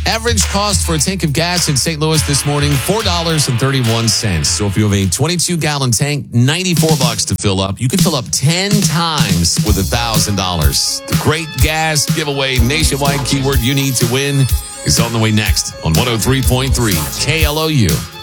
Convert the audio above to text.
Average cost for a tank of gas in St. Louis this morning, $4.31. So if you have a 22-gallon tank, $94 to fill up. You can fill up 10 times with $1,000. The great gas giveaway nationwide keyword you need to win is on the way next on 103.3 KLOU.